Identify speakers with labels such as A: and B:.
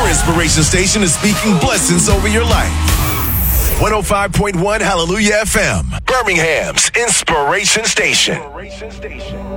A: inspiration station is speaking blessings over your life. 105.1 Hallelujah FM, Birmingham's inspiration station.